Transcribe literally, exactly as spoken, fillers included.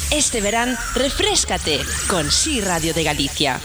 Este verán, refréscate con Sí Radio de Galicia.